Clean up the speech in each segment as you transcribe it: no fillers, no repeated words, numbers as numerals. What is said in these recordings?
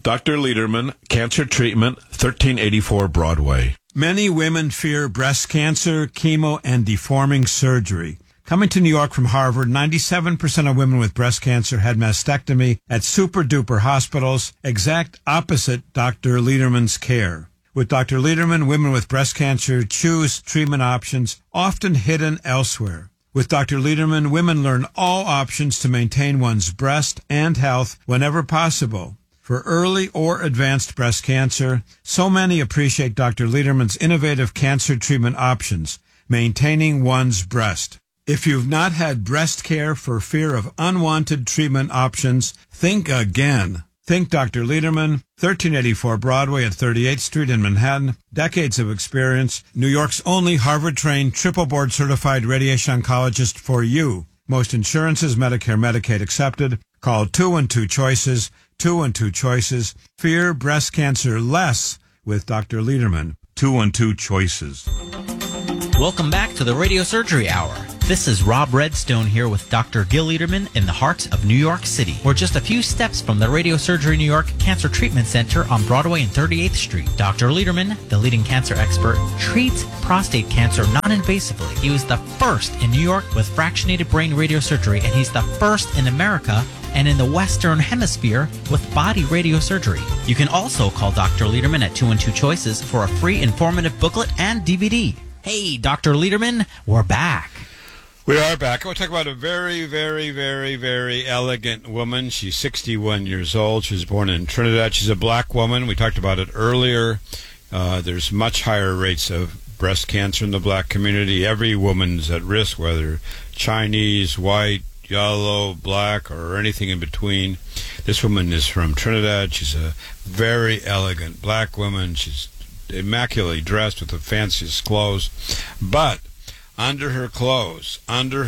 Dr. Lederman, Cancer Treatment, 1384 Broadway. Many women fear breast cancer, chemo, and deforming surgery. Coming to New York from Harvard, 97% of women with breast cancer had mastectomy at super-duper hospitals, exact opposite Dr. Lederman's care. With Dr. Lederman, women with breast cancer choose treatment options often hidden elsewhere. With Dr. Lederman, women learn all options to maintain one's breast and health whenever possible. For early or advanced breast cancer, so many appreciate Dr. Lederman's innovative cancer treatment options, maintaining one's breast. If you've not had breast care for fear of unwanted treatment options, think again. Think Dr. Lederman, 1384 Broadway at 38th Street in Manhattan. Decades of experience. New York's only Harvard-trained, triple board-certified radiation oncologist for you. Most insurances, Medicare, Medicaid accepted. Call 212-CHOICES, 212-CHOICES. Fear breast cancer less with Dr. Lederman. 212-CHOICES. Welcome back to the Radio Surgery Hour. This is Rob Redstone here with Dr. Gil Lederman in the heart of New York City. We're just a few steps from the Radio Surgery New York Cancer Treatment Center on Broadway and 38th Street. Dr. Lederman, the leading cancer expert, treats prostate cancer non-invasively. He was the first in New York with fractionated brain radiosurgery, and he's the first in America and in the Western Hemisphere with body radiosurgery. You can also call Dr. Lederman at 212-CHOICES for a free informative booklet and DVD. Hey, Dr. Lederman, we're back. We are back. I want to talk about a very, very, very, very elegant woman. She's 61 years old. She was born in Trinidad. She's a black woman. We talked about it earlier. There's much higher rates of breast cancer in the black community. Every woman's at risk, whether Chinese, white, yellow, black, or anything in between. This woman is from Trinidad. She's a very elegant black woman. She's immaculately dressed with the fanciest clothes. But under her clothes,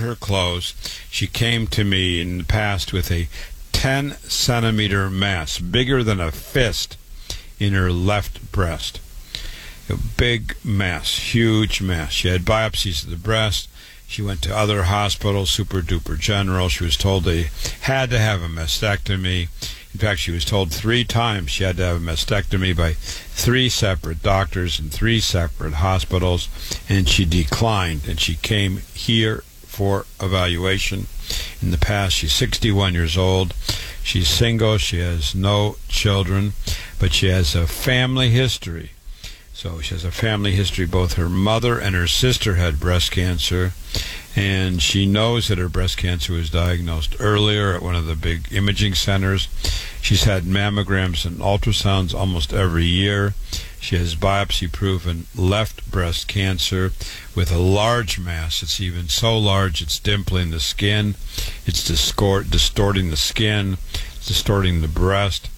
she came to me in the past with a 10-centimeter mass, bigger than a fist, in her left breast. A big mass, huge mass. She had biopsies of the breast. She went to other hospitals, super-duper general. She was told they had to have a mastectomy. In fact, she was told 3 times she had to have a mastectomy by 3 separate doctors in 3 separate hospitals, and she declined, and she came here for evaluation. In the past, she's 61 years old. She's single. She has no children, but she has a family history. So she has a family history. Both her mother and her sister had breast cancer, and she knows that her breast cancer was diagnosed earlier at one of the big imaging centers. She's had mammograms and ultrasounds almost every year. She has biopsy-proven left breast cancer with a large mass. It's even so large it's dimpling the skin. It's distorting the skin. It's distorting the breast.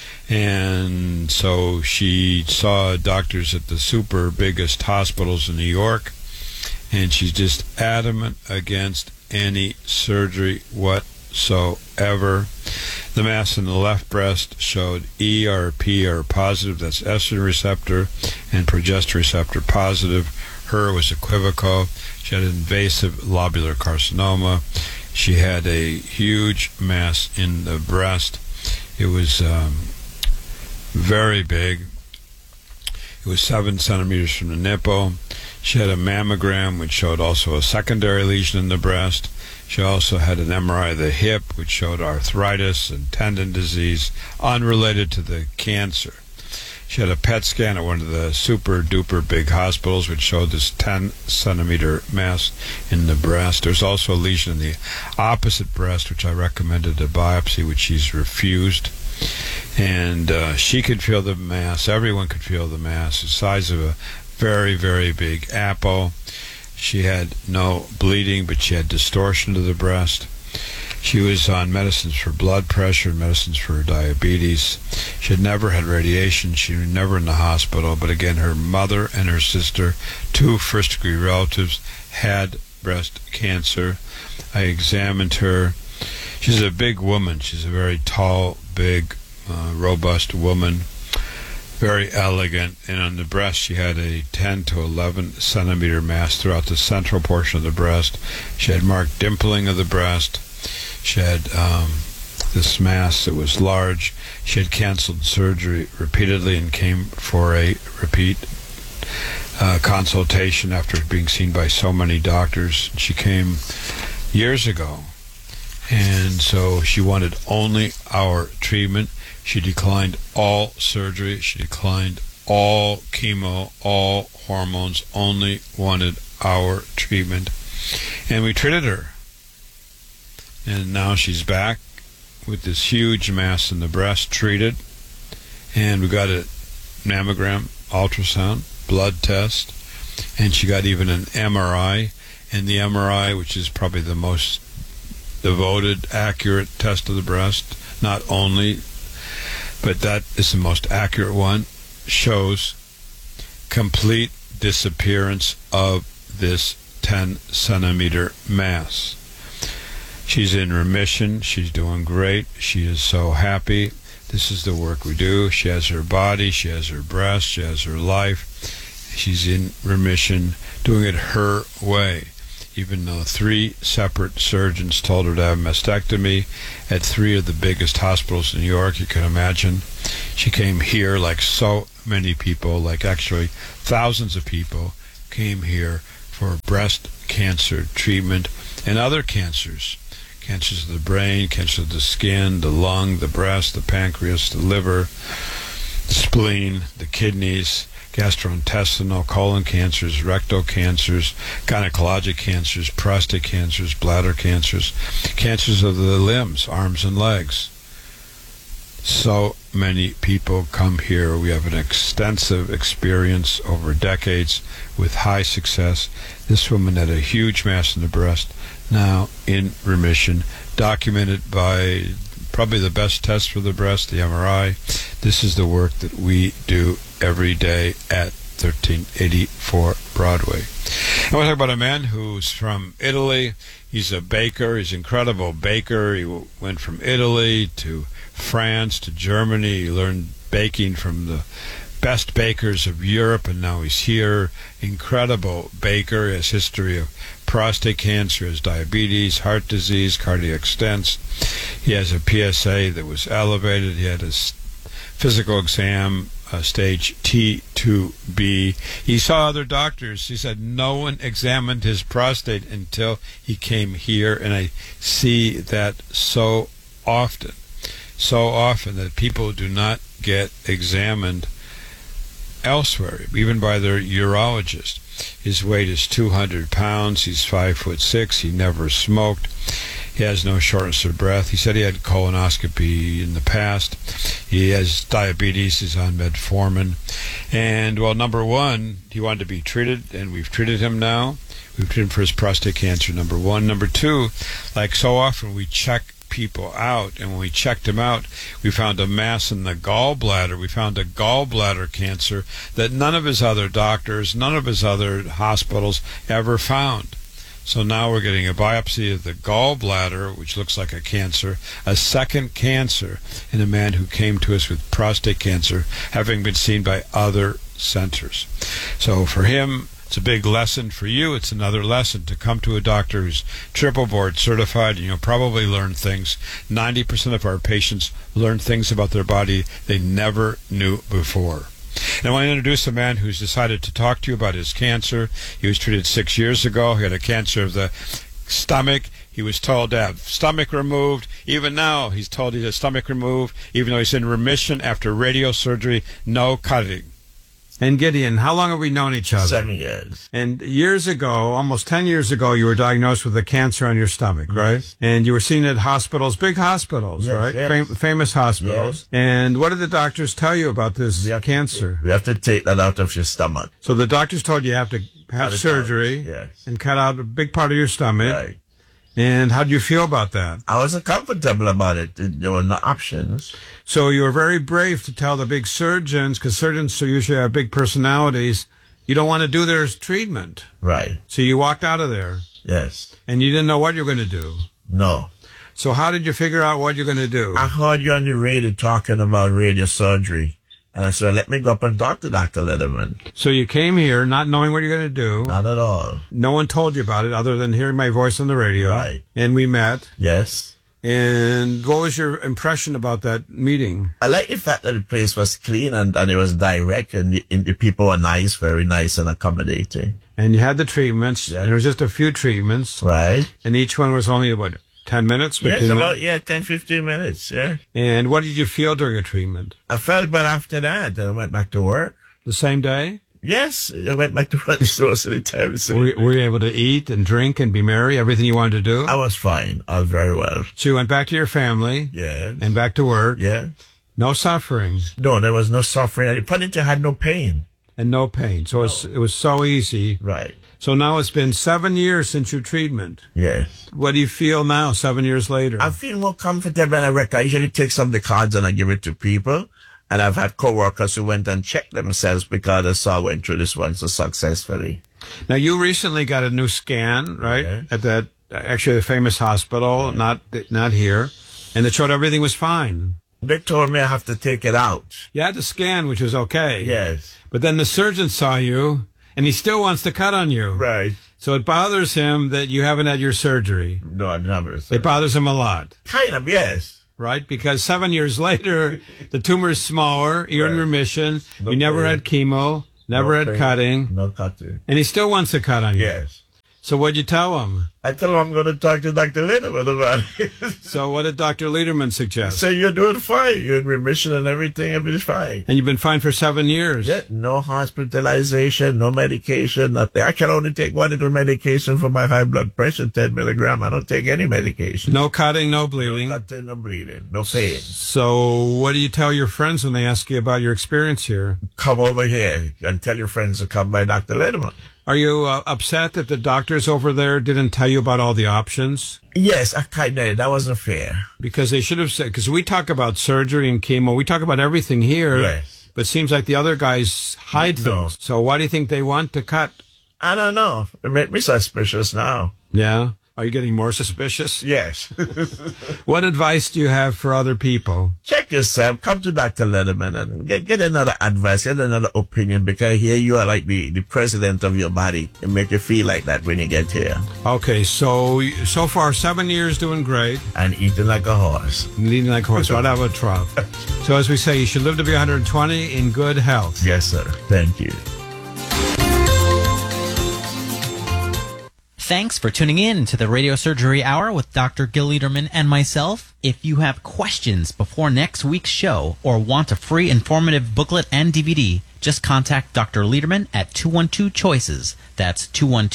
And so she saw doctors at the super biggest hospitals in New York, and she's just adamant against any surgery whatsoever. The mass in the left breast showed ERP or positive, that's estrogen receptor, and progesterone receptor positive. Her was equivocal. She had invasive lobular carcinoma. She had a huge mass in the breast. It was very big. It was 7 centimeters from the nipple. She had a mammogram which showed also a secondary lesion in the breast. She also had an MRI of the hip which showed arthritis and tendon disease unrelated to the cancer. She had a PET scan at one of the super duper big hospitals which showed this 10 centimeter mass in the breast. There's also a lesion in the opposite breast which I recommended a biopsy, which she's refused. And she could feel the mass. Everyone could feel the mass, the size of a very, very big apple. She had no bleeding, but she had distortion of the breast. She was on medicines for blood pressure, medicines for diabetes. She had never had radiation. She was never in the hospital. But again, her mother and her sister, 2 first-degree relatives, had breast cancer. I examined her. She's a big woman. She's a very tall, big, robust woman, very elegant. And on the breast, she had a 10 to 11 centimeter mass throughout the central portion of the breast. She had marked dimpling of the breast. She had this mass that was large. She had canceled surgery repeatedly and came for a repeat consultation after being seen by so many doctors. She came years ago, and so she wanted only our treatment. She declined all surgery. She declined all chemo, all hormones, only wanted our treatment. And we treated her. And now she's back with this huge mass in the breast, treated. And we got a mammogram, ultrasound, blood test, and she got even an MRI. And the MRI, which is probably the most devoted, accurate test of the breast, not only, but that is the most accurate one, shows complete disappearance of this 10-centimeter mass. She's in remission. She's doing great. She is so happy. This is the work we do. She has her body. She has her breast. She has her life. She's in remission, doing it her way. Even though 3 separate surgeons told her to have a mastectomy at 3 of the biggest hospitals in New York, you can imagine. She came here like so many people, like actually thousands of people, came here for breast cancer treatment and other cancers. Cancers of the brain, cancer of the skin, the lung, the breast, the pancreas, the liver, the spleen, the kidneys, gastrointestinal, colon cancers, rectal cancers, gynecologic cancers, prostate cancers, bladder cancers, cancers of the limbs, arms and legs. So many people come here. We have an extensive experience over decades with high success. This woman had a huge mass in the breast, now in remission, documented by probably the best test for the breast, the MRI. This is the work that we do every day at 1384 Broadway. I want to talk about a man who's from Italy. He's a baker. He's an incredible baker. He went from Italy to France to Germany. He learned baking from the best bakers of Europe, and now he's here. Incredible baker. He has history of prostate cancer, has diabetes, heart disease, cardiac stents. He has a PSA that was elevated. He had his physical exam, stage T2B. He saw other doctors. He said no one examined his prostate until he came here, and I see that so often that people do not get examined elsewhere, even by their urologist. His weight is 200 pounds. He's 5'6". He never smoked. He has no shortness of breath. He said he had colonoscopy in the past. He has diabetes. He's on metformin. And, well, number one, he wanted to be treated, and we've treated him now. We've treated him for his prostate cancer, number one. Number two, like so often, we check people out, and when we checked him out, we found a mass in the gallbladder. We found a gallbladder cancer that none of his other doctors, none of his other hospitals ever found. So now we're getting a biopsy of the gallbladder, which looks like a cancer, a second cancer in a man who came to us with prostate cancer, having been seen by other centers. So for him, it's a big lesson. For you, it's another lesson to come to a doctor who's triple board certified, and you'll probably learn things. 90% of our patients learn things about their body they never knew before. And I want to introduce a man who's decided to talk to you about his cancer. He was treated 6 years ago. He had a cancer of the stomach. He was told to have stomach removed. Even now, he's told he has stomach removed, even though he's in remission after radiosurgery, no cutting. And Gideon, how long have we known each other? 7 years. And years ago, almost 10 years ago, you were diagnosed with a cancer on your stomach, right? Yes. And you were seen at hospitals, big hospitals, Yes, right? yes. Famous hospitals. Yes. And what did the doctors tell you about this cancer? We have to take that out of your stomach. So the doctors told you have to have Cut it surgery out. Yes. and cut out a big part of your stomach. Right. And how did you feel about that? I wasn't comfortable about it. There were no options. So you were very brave to tell the big surgeons, because surgeons usually have big personalities, you don't want to do their treatment. Right. So you walked out of there, Yes. and you didn't know what you were going to do. No. So how did you figure out what you're going to do? I heard you on the radio talking about radio surgery. And I said, let me go up and talk to Dr. Letterman. So you came here not knowing what you're going to do. Not at all. No one told you about it other than hearing my voice on the radio. Right. And we met. Yes. And what was your impression about that meeting? I like the fact that the place was clean and it was direct and the people were nice, very nice and accommodating. And you had the treatments. And there was just a few treatments. Right. And each one was only, 10 minutes? Yes, between about 10, 15 minutes, yeah. And what did you feel during your treatment? I felt better after that. I went back to work. The same day? Yes, I went back to run stores anytime. Were you able to eat and drink and be merry, everything you wanted to do? I was fine. I was very well. So you went back to your family? Yeah. And back to work? Yeah. No suffering? No, there was no suffering. Funny, I had no pain. And no pain. So it was so easy. Right. So now it's been 7 years since your treatment. Yes. What do you feel now, 7 years later? I feel more comfortable and I usually take some of the cards and I give it to people. And I've had co-workers who went and checked themselves because they saw I went through this one so successfully. Now, you recently got a new scan, right? Okay. At that, actually a famous hospital, not here. And it showed everything was fine. They told me I have to take it out. You had the scan, which was okay. Yes. But then the surgeon saw you, and he still wants to cut on you. Right. So it bothers him that you haven't had your surgery. No, I never. It bothers him a lot. Kind of, yes. Right? Because 7 years later, the tumor is smaller, you're in Right. remission, No you never pain. had chemo, never had pain. cutting, No cutting. and he still wants to cut on you. Yes. So what'd you tell him? I told him I'm going to talk to Dr. Lindemann about it. So what did Dr. Lederman suggest? So you're doing fine. You're in remission and everything. Everything's fine. And you've been fine for 7 years. Yeah, no hospitalization, no medication, nothing. I can only take one little medication for my high blood pressure, 10 milligram. I don't take any medication. No cutting, no bleeding. Nothing, no bleeding, no pain. So what do you tell your friends when they ask you about your experience here? Come over here and tell your friends to come by Dr. Lindemann. Are you upset that the doctors over there didn't tell you about all the options? Yes, I kind of, that wasn't fair. Because they should have said, because we talk about surgery and chemo, we talk about everything here. Yes. But it seems like the other guys hide No. things. So why do you think they want to cut? I don't know. It made me suspicious now. Yeah? Are you getting more suspicious? Yes. What advice do you have for other people? Check yourself. Come to Dr. Letterman and get another advice, get another opinion, because here you are like the president of your body. It make you feel like that when you get here. Okay, so far 7 years doing great. And eating like a horse. Leading like a horse, right out of a trough. So as we say, you should live to be 120 in good health. Yes, sir. Thank you. Thanks for tuning in to the Radio Surgery Hour with Dr. Gil Lederman and myself. If you have questions before next week's show or want a free informative booklet and DVD, just contact Dr. Lederman at 212-CHOICES. That's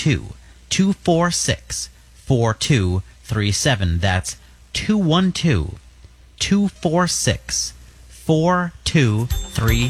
212-246-4237. That's 212-246-4237.